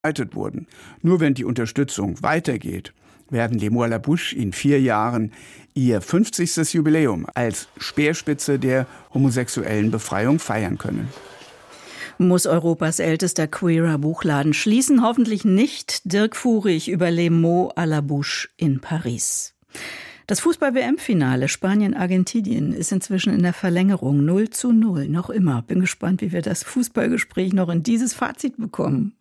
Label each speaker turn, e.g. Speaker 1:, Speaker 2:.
Speaker 1: begleitet wurden. Nur wenn die Unterstützung weitergeht, werden Les Mots à la Bouche in 4 Jahren ihr 50. Jubiläum als Speerspitze der homosexuellen Befreiung feiern können.
Speaker 2: Muss Europas ältester queerer Buchladen schließen? Hoffentlich nicht. Dirk Furich über Les Mots à la Bouche in Paris. Das Fußball-WM-Finale Spanien-Argentinien ist inzwischen in der Verlängerung 0:0. Noch immer. Bin gespannt, wie wir das Fußballgespräch noch in dieses Fazit bekommen.